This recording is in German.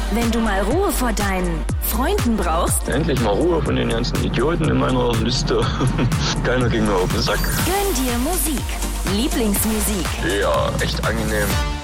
Wenn du mal Ruhe vor deinen Freunden brauchst, endlich mal Ruhe von den ganzen Idioten in meiner Liste. Keiner ging mir auf den Sack. gönn dir Musik. Lieblingsmusik. Ja, echt angenehm.